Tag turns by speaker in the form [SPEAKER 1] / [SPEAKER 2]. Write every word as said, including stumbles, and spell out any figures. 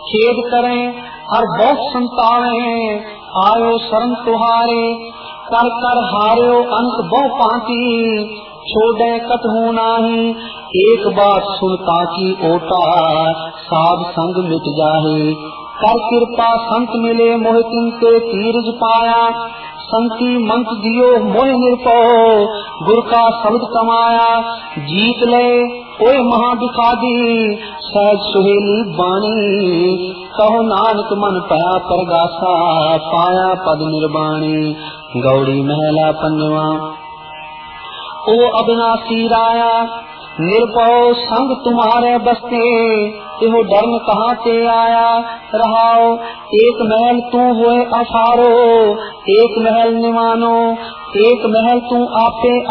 [SPEAKER 1] खेद करें हर बहुत संतावे, आयो शरण तुहारे, कर कर हार्यो अंक बहु पाती, छोड़े कतहु नाही, एक बात सुनता की ओटा, साध संग मिट जाहे, कर कृपा संत मिले मोह तिनके तीरज पाया, संति मंत दियो मोह निरपो, गुर का शब्द कमाया, जीत ले ओए महादिखादी, सहज सुहेली बाणी, कहो नानक मन पाया परगासा, पाया पद निर्वाणी। गौड़ी महला पंजवा। ओ अविनाशी राया, निर्भय संग तुम्हारे बसते, एहो डरन कहाँ ते आया, रहाओ एक महल तू हुए अठारो, एक महल निवानो, एक महल तू आपे